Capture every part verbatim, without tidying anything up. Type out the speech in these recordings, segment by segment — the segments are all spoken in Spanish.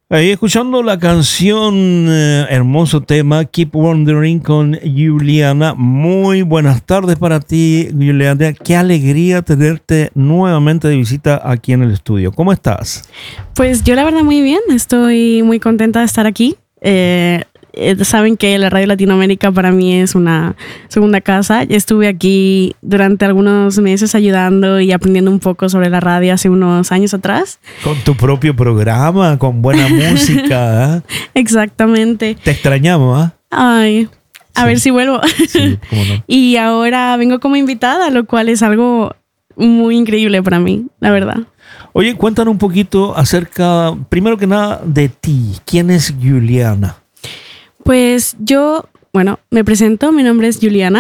Ahí escuchando la canción, eh, hermoso tema, Keep Wondering con Juliana. Muy buenas tardes para ti, Juliana. Qué alegría tenerte nuevamente de visita aquí en el estudio. ¿Cómo estás? Pues yo la verdad muy bien, estoy muy contenta de estar aquí. Eh, eh, saben que la Radio Latinoamérica para mí es una segunda casa. Estuve aquí durante algunos meses ayudando y aprendiendo un poco sobre la radio hace unos años atrás. Con tu propio programa, con buena música. ¿eh? Exactamente. Te extrañamos, ¿ah? ¿eh? Ay, a sí. ver si vuelvo. Sí, cómo no. Y ahora vengo como invitada, lo cual es algo muy increíble para mí, la verdad. Oye, cuéntanos un poquito acerca, primero que nada, de ti. ¿Quién es Juliana? Pues yo, bueno, me presento, mi nombre es Juliana.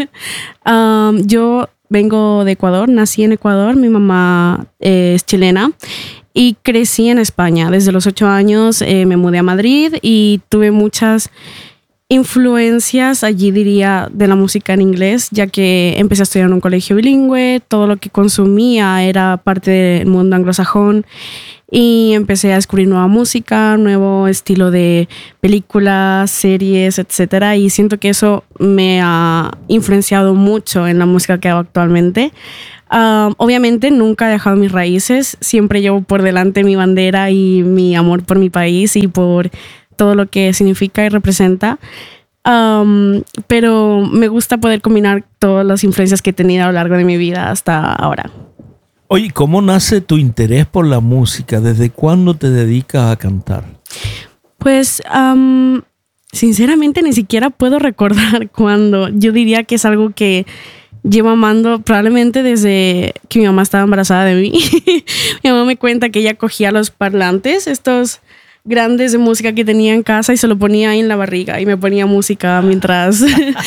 um, yo vengo de Ecuador, nací en Ecuador, mi mamá eh, es chilena y crecí en España. Desde los ocho años eh, me mudé a Madrid y tuve muchas influencias, allí diría, de la música en inglés, ya que empecé a estudiar en un colegio bilingüe, todo lo que consumía era parte del mundo anglosajón y empecé a descubrir nueva música, nuevo estilo de películas, series, etcétera, y siento que eso me ha influenciado mucho en la música que hago actualmente. Um, obviamente nunca he dejado mis raíces, siempre llevo por delante mi bandera y mi amor por mi país y por todo lo que significa y representa, um, pero me gusta poder combinar todas las influencias que he tenido a lo largo de mi vida hasta ahora. Oye, ¿cómo nace tu interés por la música? ¿Desde cuándo te dedicas a cantar? Pues, um, sinceramente, ni siquiera puedo recordar cuándo. Yo diría que es algo que llevo amando probablemente desde que mi mamá estaba embarazada de mí. Mi mamá me cuenta que ella cogía los parlantes, estos grandes de música que tenía en casa y se lo ponía ahí en la barriga y me ponía música mientras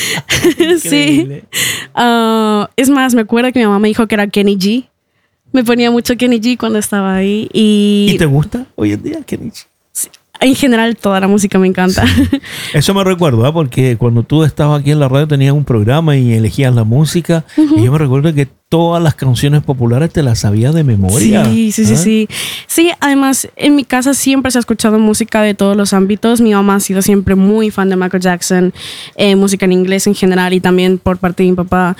sí. Uh, es más, me acuerdo que mi mamá me dijo que era Kenny G. Me ponía mucho Kenny G cuando estaba ahí y... ¿Y te gusta hoy en día Kenny G? Sí. En general toda la música me encanta. Sí. Eso me recuerdo, ¿eh? Porque cuando tú estabas aquí en la radio tenías un programa y elegías la música, uh-huh. Y yo me recuerdo que todas las canciones populares te las sabías de memoria. Sí, sí, ¿eh? sí, sí. Sí, además en mi casa siempre se ha escuchado música de todos los ámbitos. Mi mamá ha sido siempre muy fan de Michael Jackson, eh, música en inglés en general y también por parte de mi papá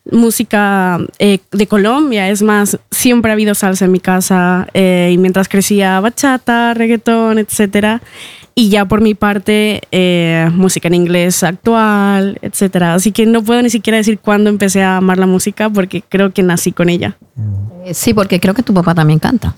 música eh, de Colombia. Es más, siempre ha habido salsa en mi casa eh, y mientras crecía bachata, reggaetón, etcétera. Y ya por mi parte eh, música en inglés actual, etcétera. Así que no puedo ni siquiera decir cuándo empecé a amar la música porque creo que nací con ella. Eh, sí, porque creo que tu papá también canta.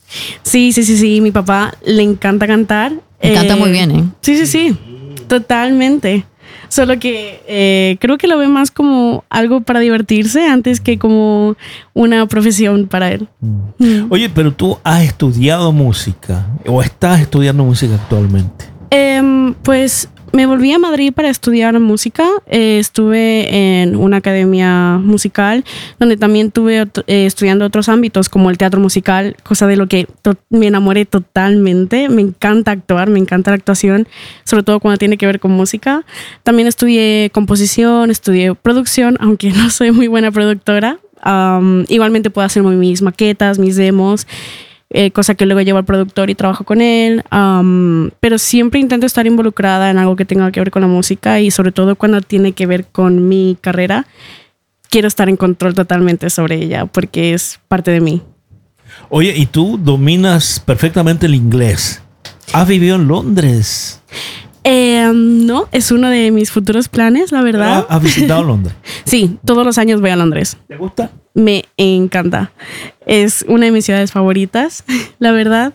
Sí, sí, sí, sí. Mi papá le encanta cantar. Eh, canta muy bien, ¿eh? Sí, sí, sí. Totalmente. Solo que eh, creo que lo ve más como algo para divertirse antes que como una profesión para él. Mm. Mm. Oye, pero tú has estudiado música o estás estudiando música actualmente. Eh, pues me volví a Madrid para estudiar música. Eh, estuve en una academia musical donde también estuve eh, estudiando otros ámbitos como el teatro musical, cosa de lo que to- me enamoré totalmente. Me encanta actuar, me encanta la actuación, sobre todo cuando tiene que ver con música. También estudié composición, estudié producción, aunque no soy muy buena productora. Um, igualmente puedo hacer mis maquetas, mis demos. Eh, cosa que luego llevo al productor y trabajo con él, um, pero siempre intento estar involucrada en algo que tenga que ver con la música y sobre todo cuando tiene que ver con mi carrera, quiero estar en control totalmente sobre ella porque es parte de mí. Oye, y tú dominas perfectamente el inglés. ¿Has vivido en Londres? Eh, no, es uno de mis futuros planes, la verdad. ¿Has visitado Londres? Sí, todos los años voy a Londres. ¿Te gusta? Me encanta. Es una de mis ciudades favoritas, la verdad.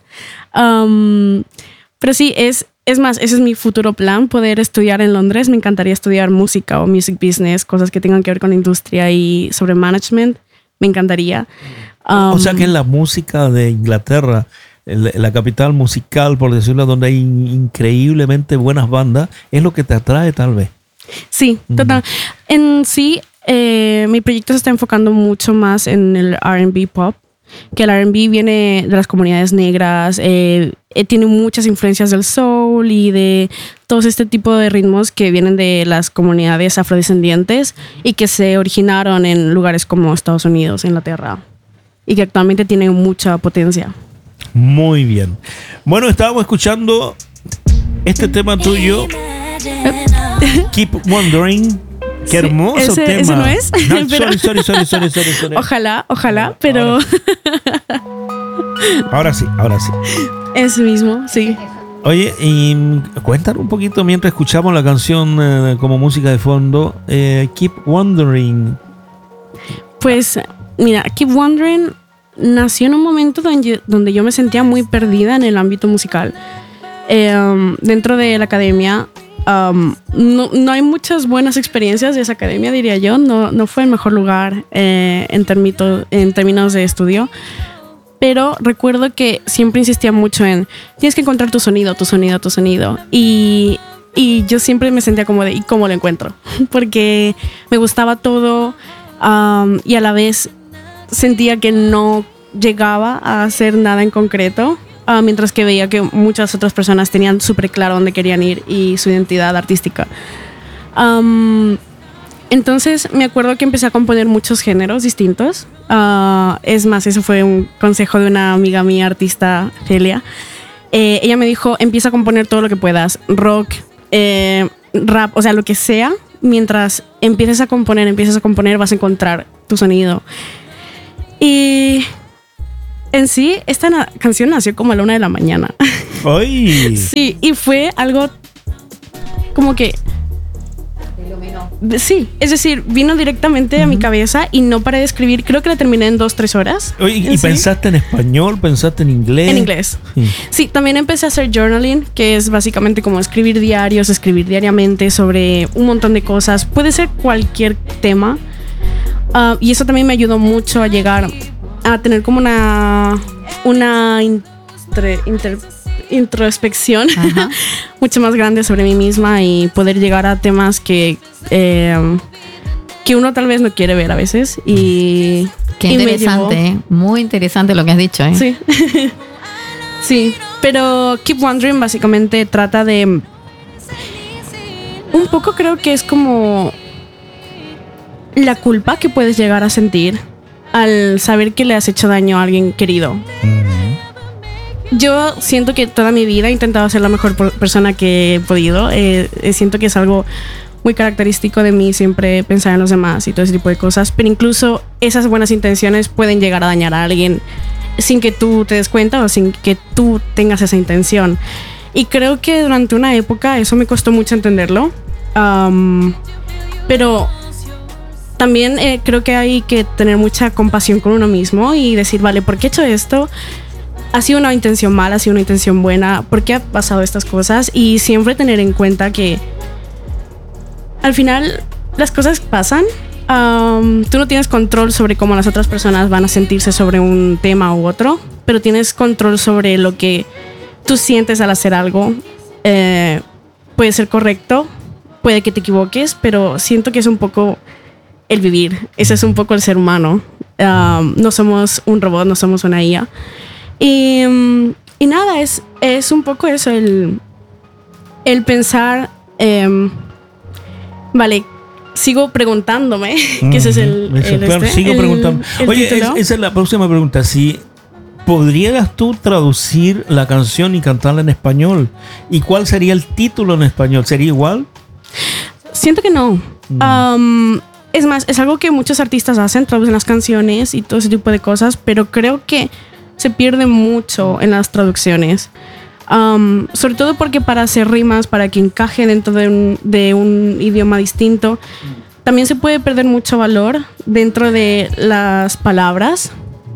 Um, pero sí, es, es más, ese es mi futuro plan, poder estudiar en Londres. Me encantaría estudiar música o music business, cosas que tengan que ver con la industria y sobre management. Me encantaría. Um, o sea que la música de Inglaterra, la capital musical, por decirlo, donde hay increíblemente buenas bandas, es lo que te atrae tal vez. Sí, total. Mm. En sí, eh, mi proyecto se está enfocando mucho más en el R and B pop, que el R and B viene de las comunidades negras, eh, eh, tiene muchas influencias del soul y de todo este tipo de ritmos que vienen de las comunidades afrodescendientes y que se originaron en lugares como Estados Unidos, Inglaterra, y que actualmente tienen mucha potencia. Muy bien. Bueno, estábamos escuchando este tema tuyo, Keep Wondering. Qué hermoso sí, ese, tema. ¿Ese no es? No, Pero, sorry, sorry, sorry, sorry, sorry, sorry. Ojalá, ojalá, No, pero... Ahora sí, ahora sí. Ese mismo, sí. Oye, y cuéntanos un poquito mientras escuchamos la canción eh, como música de fondo, eh, Keep Wondering. Pues, mira, Keep Wondering nació en un momento donde, donde yo me sentía muy perdida en el ámbito musical. Eh, um, dentro de la academia, um, no, no hay muchas buenas experiencias de esa academia, diría yo. No, no fue el mejor lugar eh, en, termito, en términos de estudio. Pero recuerdo que siempre insistía mucho en tienes que encontrar tu sonido, tu sonido, tu sonido. Y, y yo siempre me sentía como de ¿y cómo lo encuentro? Porque me gustaba todo um, y a la vez sentía que no llegaba a hacer nada en concreto, uh, mientras que veía que muchas otras personas tenían súper claro dónde querían ir y su identidad artística. Um, entonces me acuerdo que empecé a componer muchos géneros distintos. Uh, es más, eso fue un consejo de una amiga mía, artista, Celia. Eh, ella me dijo, empieza a componer todo lo que puedas, rock, eh, rap, o sea, lo que sea. Mientras empieces a componer, empieces a componer, vas a encontrar tu sonido. Y en sí, esta na- canción nació como a la una de la mañana. ¡Ay! Sí, y fue algo como que... Sí, es decir, vino directamente uh-huh. a mi cabeza y no paré de escribir. Creo que la terminé en dos, tres horas. Oye, ¿y sí. pensaste en español? ¿Pensaste en inglés? En inglés. Sí. sí, también empecé a hacer journaling, que es básicamente como escribir diarios, escribir diariamente sobre un montón de cosas. Puede ser cualquier tema. Uh, y eso también me ayudó mucho a llegar a tener como una, una intre, inter, introspección mucho más grande sobre mí misma y poder llegar a temas que, eh, que uno tal vez no quiere ver a veces. Y, Qué y interesante, me llevó, ¿eh? Muy interesante lo que has dicho. ¿eh? Sí. Sí, pero Keep Wondering básicamente trata de... Un poco creo que es como... la culpa que puedes llegar a sentir al saber que le has hecho daño a alguien querido. Uh-huh. Yo siento que toda mi vida he intentado ser la mejor persona que he podido. Eh, siento que es algo muy característico de mí, siempre pensar en los demás y todo ese tipo de cosas. Pero incluso esas buenas intenciones pueden llegar a dañar a alguien sin que tú te des cuenta o sin que tú tengas esa intención. Y creo que durante una época eso me costó mucho entenderlo. Um, pero... También eh, creo que hay que tener mucha compasión con uno mismo y decir, vale, ¿por qué he hecho esto? ¿Ha sido una intención mala? ¿Ha sido una intención buena? ¿Por qué ha pasado estas cosas? Y siempre tener en cuenta que al final las cosas pasan. Um, tú no tienes control sobre cómo las otras personas van a sentirse sobre un tema u otro, pero tienes control sobre lo que tú sientes al hacer algo. Eh, puede ser correcto, puede que te equivoques, pero siento que es un poco... el vivir, ese es un poco el ser humano. Um, no somos un robot, no somos una I A. Y, um, y nada, es, es un poco eso, el, el pensar, um, vale, sigo preguntándome, uh-huh. que ese es el... Eso, el claro, este, sigo el, preguntando. el Oye, es, esa es la próxima pregunta. Si ¿podrías tú traducir la canción y cantarla en español? ¿Y cuál sería el título en español? ¿Sería igual? Siento que no. Mm. Um, Es más, es algo que muchos artistas hacen, traducen las canciones y todo ese tipo de cosas, pero creo que se pierde mucho en las traducciones. Um, sobre todo porque para hacer rimas, para que encaje dentro de un, de un idioma distinto, también se puede perder mucho valor dentro de las palabras.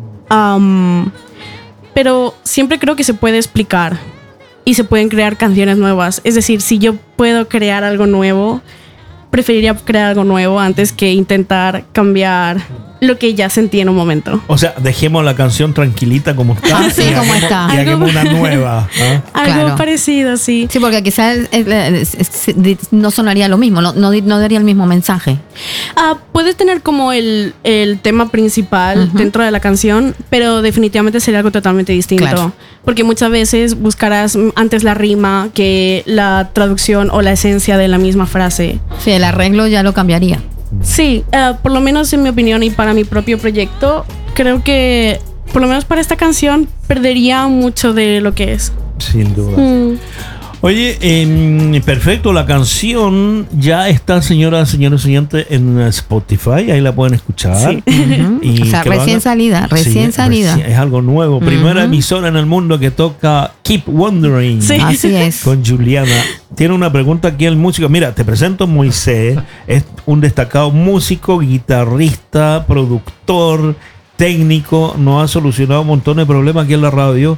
Um, pero siempre creo que se puede explicar y se pueden crear canciones nuevas. Es decir, si yo puedo crear algo nuevo, preferiría crear algo nuevo antes que intentar cambiar lo que ya sentí en un momento. O sea, dejemos la canción tranquilita como está. Así y como hagamos, está. Y hagamos una nueva. ¿eh? Algo Claro. parecido, sí. Sí, porque quizás es- es- es- no sonaría lo mismo, no, no, no daría el mismo mensaje. Ah, puede tener como el, el tema principal Ujú. dentro de la canción, pero definitivamente sería algo totalmente distinto. Claro. Porque muchas veces buscarás antes la rima que la traducción o la esencia de la misma frase. Sí, el arreglo ya lo cambiaría. Sí, uh, por lo menos en mi opinión y para mi propio proyecto, creo que por lo menos para esta canción perdería mucho de lo que es. Sin duda. Mm. Oye, eh, perfecto, la canción ya está, señoras, señores oyentes, en Spotify, ahí la pueden escuchar. Sí. Uh-huh. Y o sea, que lo recién hagan- salida, recién Sí, salida. recién- es algo nuevo. Primera Ujú. emisora en el mundo que toca Keep Wondering. Sí. Así es. Con Juliana. Tiene una pregunta aquí el músico. Mira, te presento Moisés. Es un destacado músico, guitarrista, productor, técnico. Nos ha solucionado un montón de problemas aquí en la radio.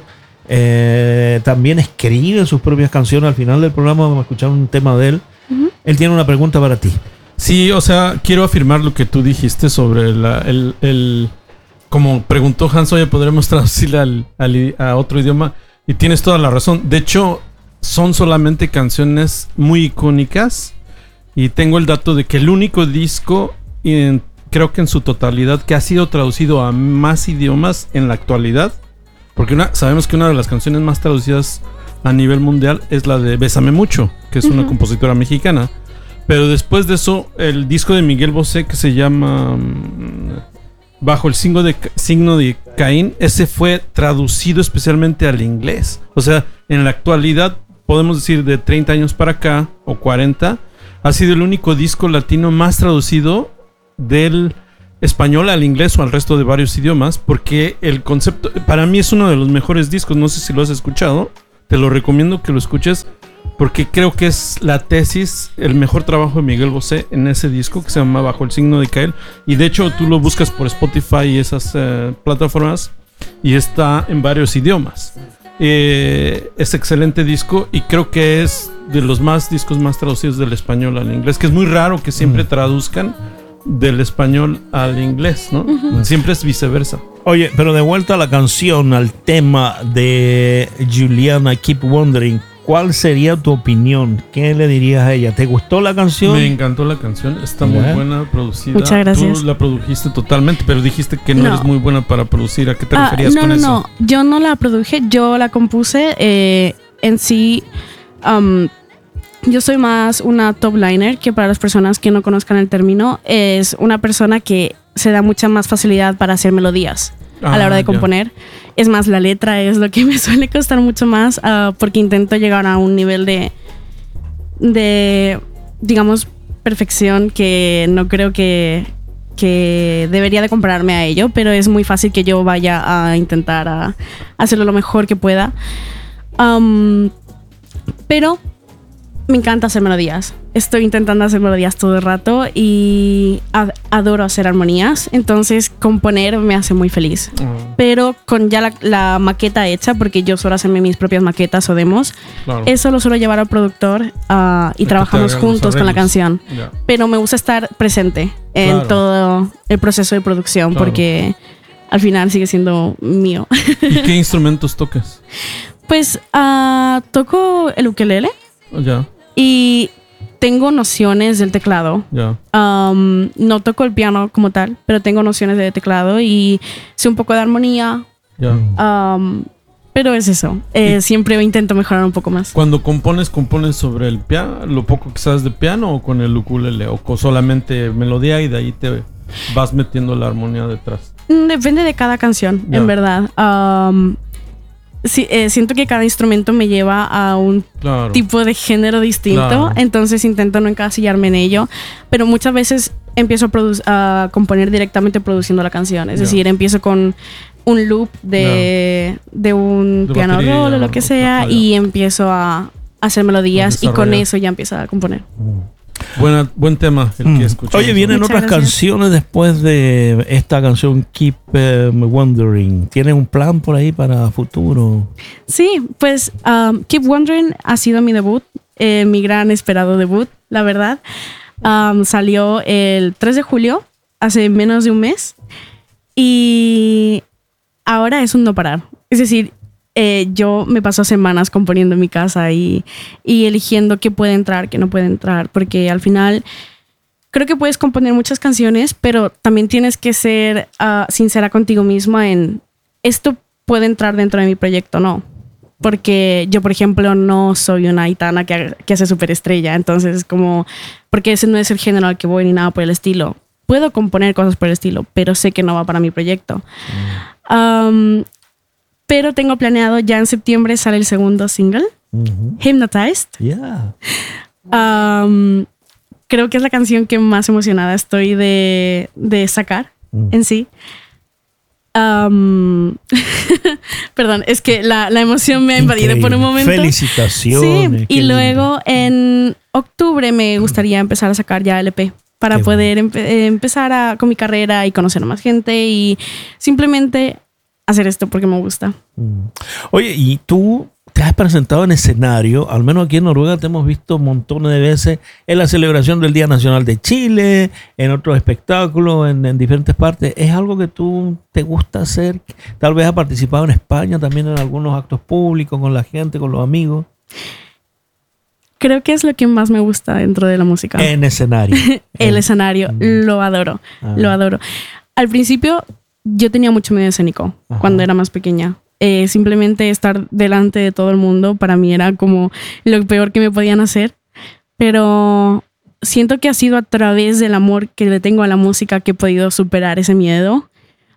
Eh, también escribe sus propias canciones. Al final del programa vamos a escuchar un tema de él. Ujú. Él tiene una pregunta para ti. Sí, o sea, quiero afirmar lo que tú dijiste sobre la, el, el... Como preguntó Hans, oye, ¿podremos traducirla al, al- a otro idioma? Y tienes toda la razón. De hecho, son solamente canciones muy icónicas. Y tengo el dato de que el único disco, en- creo que en su totalidad, que ha sido traducido a más idiomas en la actualidad. Porque una, sabemos que una de las canciones más traducidas a nivel mundial es la de Bésame Mucho, que es una Ujú. compositora mexicana. Pero después de eso, el disco de Miguel Bosé que se llama mm, Bajo el signo de, signo de Caín, ese fue traducido especialmente al inglés. O sea, en la actualidad, podemos decir de treinta años para acá, o cuarenta, ha sido el único disco latino más traducido del español al inglés o al resto de varios idiomas, porque el concepto, para mí es uno de los mejores discos, no sé si lo has escuchado, te lo recomiendo que lo escuches, porque creo que es la tesis, el mejor trabajo de Miguel Bosé en ese disco que se llama Bajo el signo de Caín, y de hecho tú lo buscas por Spotify y esas eh, plataformas, y está en varios idiomas. Eh, es excelente disco y creo que es de los más discos más traducidos del español al inglés, que es muy raro que siempre Mm. traduzcan del español al inglés, ¿no? Siempre es viceversa. Oye, pero de vuelta a la canción, al tema de Juliana, Keep Wondering, ¿cuál sería tu opinión? ¿Qué le dirías a ella? ¿Te gustó la canción? Me encantó la canción, está muy Ya. buena, producida. Muchas gracias. Tú la produjiste totalmente, pero dijiste que no, No. eres muy buena para producir. ¿A qué te Ah, referías no, con no, eso? no. Yo no la produje, yo la compuse. eh, en sí, um, yo soy más una top liner, que para las personas que no conozcan el término, es una persona que se da mucha más facilidad para hacer melodías a la Ah, hora de ya. componer. Es más, la letra es lo que me suele costar mucho más, ah, porque intento llegar a un nivel de, de, digamos, perfección que no creo que, que debería de compararme a ello, pero es muy fácil que yo vaya a intentar a hacerlo lo mejor que pueda. Um, pero me encanta hacer melodías. Estoy intentando hacer melodías todo el rato y ad- adoro hacer armonías. Entonces componer me hace muy feliz. Ah, Pero con ya la, la maqueta hecha, porque yo suelo hacerme mis propias maquetas o demos, claro. eso lo suelo llevar al productor ah, y que te trabajamos haga los juntos con la arreglos. canción. Ya. Pero me gusta estar presente en Claro. todo el proceso de producción, Claro. porque al final sigue siendo mío. ¿Y qué instrumentos tocas? Pues ah, toco el ukelele Ya, y tengo nociones del teclado. ya. Um, no toco el piano como tal, pero tengo nociones de teclado y sé un poco de armonía. Ya. um, pero es eso. Eh, ¿Y? siempre intento mejorar un poco más. Cuando compones, ¿compones sobre el piano, lo poco que sabes de piano o con el ukulele? ¿O con solamente melodía y de ahí te vas metiendo la armonía detrás? Mm, Depende de cada canción, Ya. en verdad. Um, sí, eh, siento que cada instrumento me lleva a un Claro. tipo de género distinto, Claro. entonces intento no encasillarme en ello, pero muchas veces empiezo a, produ- a componer directamente produciendo la canción, es Ya. decir, empiezo con un loop de, de un De piano batería, roll o lo que o- sea ah, ya. y empiezo a hacer melodías y con desarrollar. eso ya empiezo a componer. Buena, buen tema el Mm. que escuchamos. Oye, vienen Muchas otras gracias. canciones después de esta canción Keep eh, Wondering. ¿Tienes un plan por ahí para futuro? Sí, pues um, Keep Wondering ha sido mi debut, eh, mi gran esperado debut, la verdad. Um, salió el tres de julio, hace menos de un mes, y ahora es un no parar. Es decir, eh, yo me paso semanas componiendo en mi casa y, y eligiendo qué puede entrar, qué no puede entrar, porque al final creo que puedes componer muchas canciones, pero también tienes que ser ah, sincera contigo misma en esto puede entrar dentro de mi proyecto o no. Porque yo, por ejemplo, no soy una gitana que, haga- que hace superestrella. Entonces, como, porque ese no es el género al que voy ni nada por el estilo. Puedo componer cosas por el estilo, pero sé que no va para mi proyecto. Um, pero tengo planeado ya en septiembre sale el segundo single, Ujú. Hypnotized. Yeah. Um, creo que es la canción que más emocionada estoy de, de sacar Mm. en sí. Um, perdón, es que la, la emoción me ha invadido por un Increíble. momento. Felicitaciones. Sí, qué y lindo. luego en octubre me gustaría empezar a sacar ya L P para Qué poder empe- eh, empezar a, con mi carrera y conocer a más gente y simplemente hacer esto porque me gusta. Mm. Oye, y tú te has presentado en escenario, al menos aquí en Noruega te hemos visto montones de veces en la celebración del Día Nacional de Chile, en otros espectáculos, en, en diferentes partes. ¿Es algo que tú te gusta hacer? Tal vez has participado en España también en algunos actos públicos con la gente, con los amigos. Creo que es lo que más me gusta dentro de la música. En escenario. El En- escenario, Mm. lo adoro, Ah. lo adoro. Al principio yo tenía mucho miedo escénico Ajá. cuando era más pequeña. Eh, simplemente estar delante de todo el mundo para mí era como lo peor que me podían hacer. Pero siento que ha sido a través del amor que le tengo a la música que he podido superar ese miedo.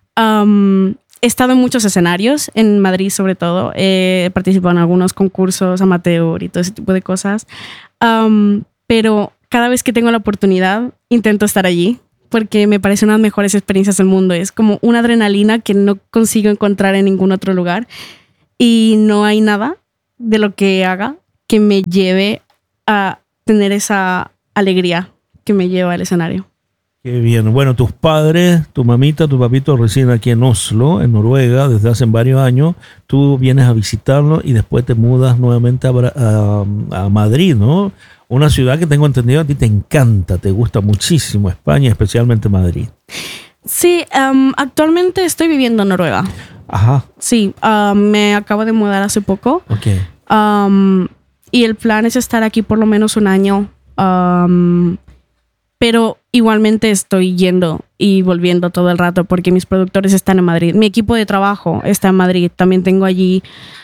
Um, he estado en muchos escenarios, en Madrid sobre todo. He participado en algunos concursos amateur y todo ese tipo de cosas. Um, pero cada vez que tengo la oportunidad intento estar allí porque me parece una de las mejores experiencias del mundo. Es como una adrenalina que no consigo encontrar en ningún otro lugar y no hay nada de lo que haga que me lleve a tener esa alegría que me lleva al escenario. Qué bien. Bueno, tus padres, tu mamita, tu papito residen aquí en Oslo, en Noruega, desde hace varios años. Tú vienes a visitarlos y después te mudas nuevamente a, Bra- a- a Madrid, ¿no? Una ciudad que tengo entendido a ti te encanta, te gusta muchísimo España, especialmente Madrid. Sí, um, actualmente estoy viviendo en Noruega. Ajá, Sí, um, me acabo de mudar hace poco. ok. Um, y el plan es estar aquí por lo menos un año. Um, pero igualmente estoy yendo y volviendo todo el rato porque mis productores están en Madrid. Mi equipo de trabajo está en Madrid. También tengo allí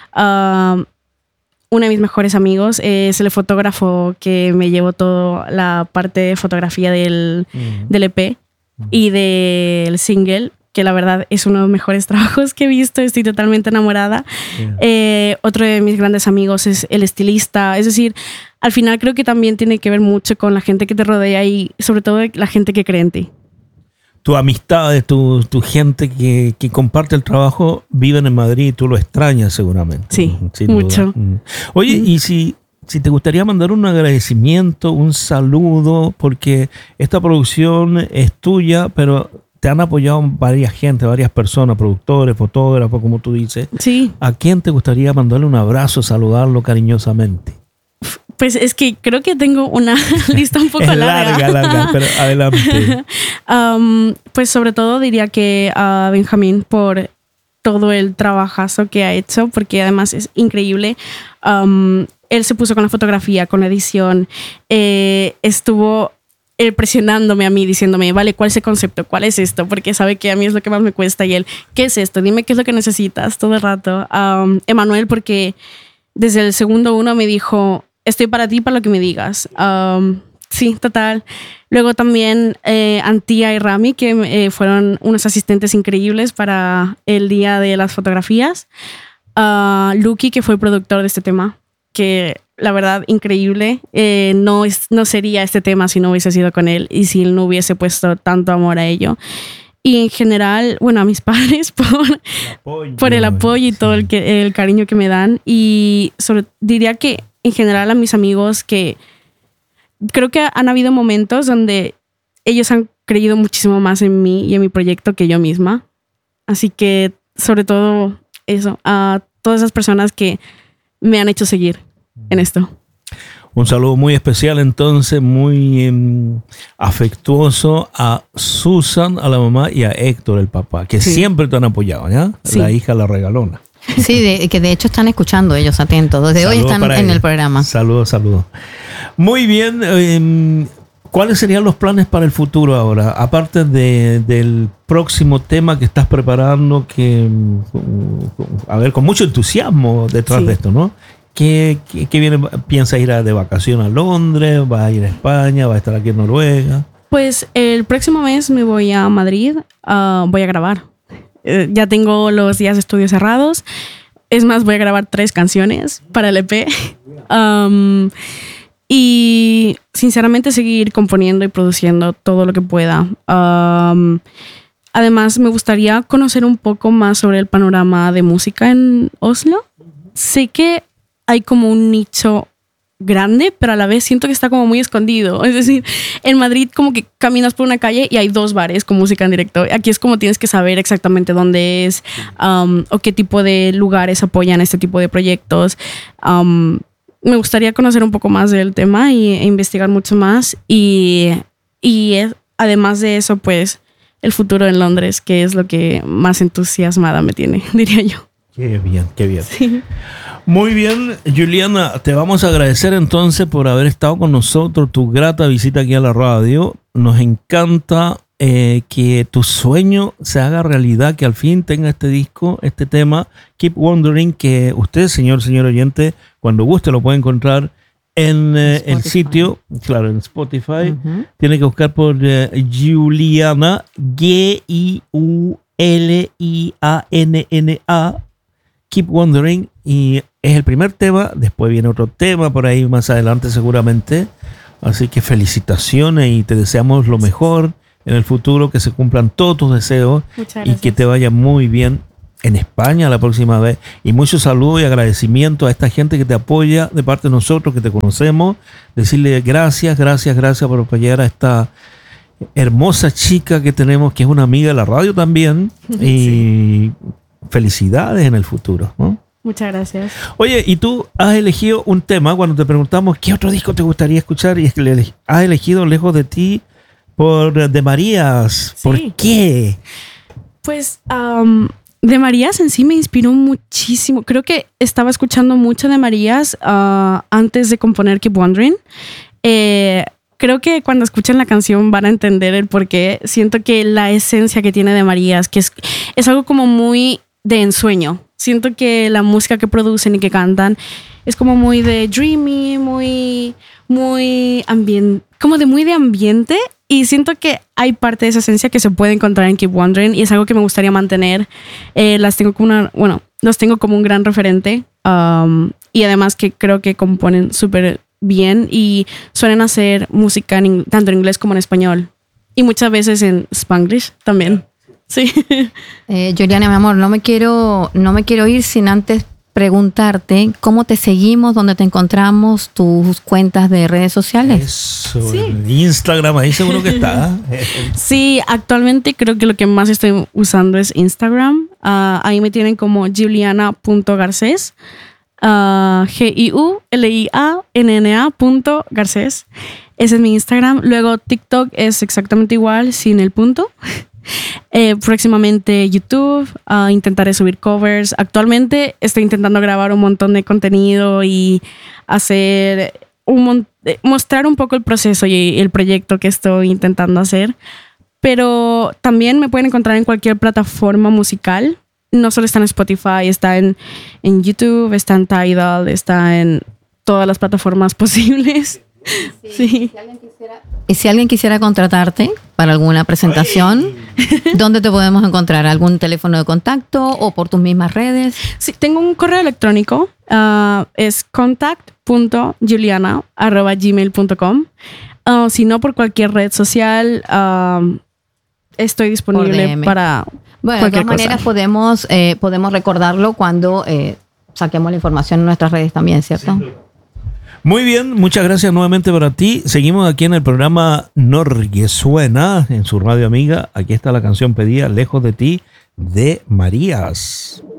um, uno de mis mejores amigos. Es el fotógrafo que me llevó toda la parte de fotografía del, Mm. del E P y del single, que la verdad es uno de los mejores trabajos que he visto. Estoy totalmente enamorada. Yeah. Eh, otro de mis grandes amigos es el estilista. Es decir, al final creo que también tiene que ver mucho con la gente que te rodea y sobre todo la gente que cree en ti. Tu amistad, tu, tu gente que, que comparte el trabajo, viven en Madrid y tú lo extrañas seguramente. Sí, Sin duda. mucho. Mm. Oye, y si, si te gustaría mandar un agradecimiento, un saludo, porque esta producción es tuya, pero te han apoyado varias gente, varias personas, productores, fotógrafos, como tú dices. Sí, ¿A quién te gustaría mandarle un abrazo, saludarlo cariñosamente? pues es que creo que tengo una lista un poco Es larga. larga, larga, pero adelante. Um, pues sobre todo diría que a Benjamín por todo el trabajazo que ha hecho, porque además es increíble. Um, él se puso con la fotografía, con la edición, eh, estuvo él presionándome a mí, diciéndome, vale, ¿cuál es el concepto? ¿Cuál es esto? Porque sabe que a mí es lo que más me cuesta. Y él, ¿qué es esto? Dime qué es lo que necesitas todo el rato. Um, Emanuel, porque desde el segundo uno me dijo, estoy para ti, para lo que me digas. Um, sí, total. Luego también eh, Antía y Rami, que eh, fueron unos asistentes increíbles para el día de las fotografías. Uh, Lucky, que fue el productor de este tema, que la verdad, increíble. Eh, no, es, no sería este tema si no hubiese sido con él y si él no hubiese puesto tanto amor a ello. Y en general, bueno, a mis padres por, Apoyo, por el apoyo y sí. todo el, que, el cariño que me dan. Y sobre, diría que en general a mis amigos que creo que han habido momentos donde ellos han creído muchísimo más en mí y en mi proyecto que yo misma. Así que sobre todo eso, a todas esas personas que me han hecho seguir en esto. Un saludo muy especial entonces, muy eh, afectuoso a Susan, a la mamá, y a Héctor, el papá, que Sí. siempre te han apoyado, ¿ya? Sí. La hija, la regalona. Sí, de- que de hecho están escuchando ellos atentos. Desde hoy Saludos están para en ella. el programa. Saludos, saludos. Muy bien. eh, ¿Cuáles serían los planes para el futuro ahora? Aparte de, del próximo tema que estás preparando, que, mm, a ver, con mucho entusiasmo detrás Sí. de esto, ¿no? ¿Qué, qué, qué viene? ¿Piensas ir a- de vacación a Londres? ¿Vas a ir a España? ¿Vas a estar aquí en Noruega? Pues el próximo mes me voy a Madrid, uh, voy a grabar. Eh, ya tengo los días de estudio cerrados. Es más, voy a grabar tres canciones para el E P. Um, y sinceramente seguir componiendo y produciendo todo lo que pueda. Um, además, me gustaría conocer un poco más sobre el panorama de música en Oslo. Sé que hay como un nicho grande, pero a la vez siento que está como muy escondido. Es decir, en Madrid como que caminas por una calle y hay dos bares con música en directo. Aquí es como tienes que saber exactamente dónde es um, o qué tipo de lugares apoyan este tipo de proyectos. Um, me gustaría conocer un poco más del tema y, e investigar mucho más. Y, y es, además de eso, pues el futuro en Londres, que es lo que más entusiasmada me tiene, diría yo. Qué bien, qué bien. Sí. Muy bien, Juliana, te vamos a agradecer entonces por haber estado con nosotros, tu grata visita aquí a la radio. Nos encanta eh, que tu sueño se haga realidad, que al fin tenga este disco, este tema, Keep Wondering, que usted, señor, señor oyente, cuando guste lo puede encontrar en eh, el sitio, claro, en Spotify. Uh-huh. Tiene que buscar por eh, Juliana, G I U L I A N N A, Keep Wondering, y es el primer tema. Después viene otro tema por ahí más adelante seguramente, así que felicitaciones y te deseamos lo mejor en el futuro, que se cumplan todos tus deseos y que te vaya muy bien en España la próxima vez. Y muchos saludos y agradecimiento a esta gente que te apoya de parte de nosotros, que te conocemos. Decirle gracias, gracias, gracias por apoyar a esta hermosa chica que tenemos, que es una amiga de la radio también. Sí. Y felicidades en el futuro, ¿no? Muchas gracias. Oye, y tú has elegido un tema cuando te preguntamos qué otro disco te gustaría escuchar, y es que has elegido Lejos de ti por De Marías. ¿Por sí. qué? Pues um, De Marías en sí me inspiró muchísimo. Creo que estaba escuchando mucho de Marías uh, antes de componer Keep Wondering. Eh, creo que cuando escuchen la canción van a entender el por qué. Siento que la esencia que tiene De Marías, que es, es algo como muy de ensueño. Siento que la música que producen y que cantan es como muy de dreamy, muy, muy ambiente, como de muy de ambiente. Y siento que hay parte de esa esencia que se puede encontrar en Keep Wondering y es algo que me gustaría mantener. Eh, las tengo como una, bueno, los tengo como un gran referente. Um, y además que creo que componen súper bien y suelen hacer música en, tanto en inglés como en español. Y muchas veces en Spanglish también. Sí. Eh, Juliana, mi amor, no me quiero, no me quiero ir sin antes preguntarte cómo te seguimos, dónde te encontramos, tus cuentas de redes sociales. Eso, sí. En Instagram, ahí seguro que está. Sí, actualmente creo que lo que más estoy usando es Instagram. Uh, ahí me tienen como juliana punto garcés. Uh, G I U L I A N N A punto Garcés. Ese es mi Instagram. Luego TikTok es exactamente igual, sin el punto. Eh, próximamente YouTube, uh, intentaré subir covers. Actualmente estoy intentando grabar un montón de contenido y hacer un mon- mostrar un poco el proceso y el proyecto que estoy intentando hacer. Pero también me pueden encontrar en cualquier plataforma musical. No solo está en Spotify, está en, en YouTube, está en Tidal, está en todas las plataformas posibles. Sí. Sí. Si alguien quisiera, y si alguien quisiera contratarte para alguna presentación, ¿dónde te podemos encontrar? ¿Algún teléfono de contacto o por tus mismas redes? Sí, tengo un correo electrónico, uh, es contact punto juliana arroba gmail punto com. Uh, si no, por cualquier red social, uh, estoy disponible para bueno, cualquier de todas maneras cosa. podemos, eh, podemos recordarlo cuando eh, saquemos la información en nuestras redes también, ¿cierto? Sí. Muy bien, muchas gracias nuevamente para ti. Seguimos aquí en el programa Norge Suena, en su radio amiga. Aquí está la canción pedida, Lejos de ti, de Marías.